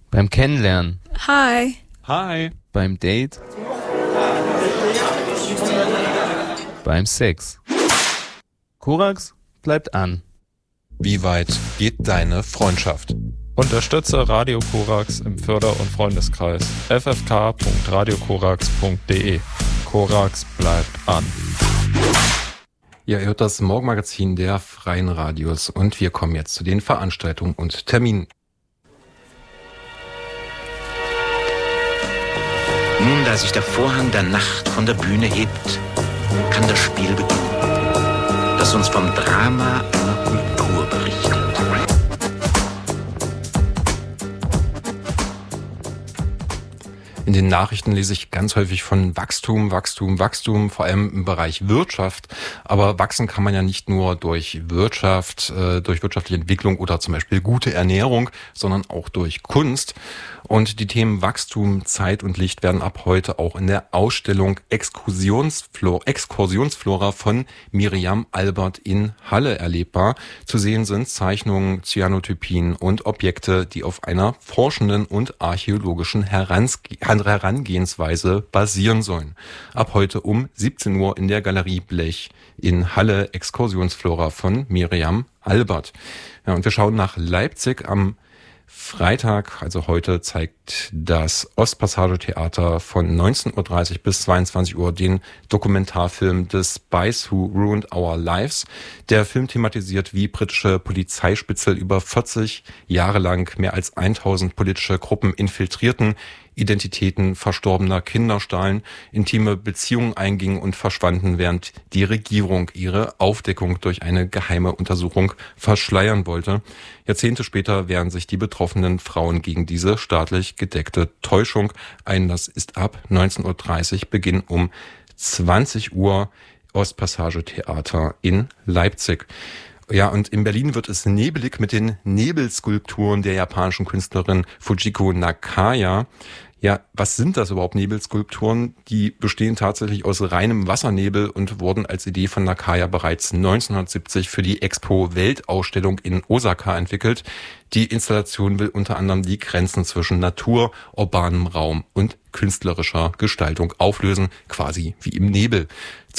Beim Kennenlernen. Hi. Hi. Beim Date. Beim Sex. Korax bleibt an. Wie weit geht deine Freundschaft? Unterstütze Radio Korax im Förder- und Freundeskreis. ffk.radiokorax.de. Korax bleibt an. Ja, ihr hört das Morgenmagazin der Freien Radios und wir kommen jetzt zu den Veranstaltungen und Terminen. Nun, da sich der Vorhang der Nacht von der Bühne hebt, kann das Spiel beginnen, das uns vom Drama einer Kultur berichtet. In den Nachrichten lese ich ganz häufig von Wachstum, vor allem im Bereich Wirtschaft. Aber wachsen kann man ja nicht nur durch Wirtschaft, durch wirtschaftliche Entwicklung oder zum Beispiel gute Ernährung, sondern auch durch Kunst. Und die Themen Wachstum, Zeit und Licht werden ab heute auch in der Ausstellung Exkursionsflora von Miriam Albert in Halle erlebbar. Zu sehen sind Zeichnungen, Cyanotypien und Objekte, die auf einer forschenden und archäologischen Herangehensweise basieren sollen. Ab heute um 17 Uhr in der Galerie Blech in Halle, Exkursionsflora von Miriam Albert. Ja, und wir schauen nach Leipzig. Am Freitag, also heute, zeigt das Ostpassage-Theater von 19.30 Uhr bis 22 Uhr den Dokumentarfilm The Spies Who Ruined Our Lives. Der Film thematisiert, wie britische Polizeispitzel über 40 Jahre lang mehr als 1000 politische Gruppen infiltrierten, Identitäten verstorbener Kinder stahlen, intime Beziehungen eingingen und verschwanden, während die Regierung ihre Aufdeckung durch eine geheime Untersuchung verschleiern wollte. Jahrzehnte später wehren sich die betroffenen Frauen gegen diese staatlich gedeckte Täuschung. Einlass ist ab 19.30 Uhr, Beginn um 20 Uhr, Ostpassage-Theater in Leipzig. Ja, und in Berlin wird es nebelig mit den Nebelskulpturen der japanischen Künstlerin Fujiko Nakaya. Ja, was sind das überhaupt, Nebelskulpturen? Die bestehen tatsächlich aus reinem Wassernebel und wurden als Idee von Nakaya bereits 1970 für die Expo Weltausstellung in Osaka entwickelt. Die Installation will unter anderem die Grenzen zwischen Natur, urbanem Raum und künstlerischer Gestaltung auflösen, quasi wie im Nebel.